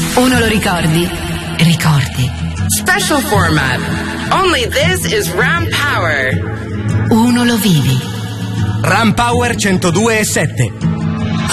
Uno lo ricordi? Ricordi. Special format. Only this is Ram Power. Uno lo vivi. Ram Power 102.7.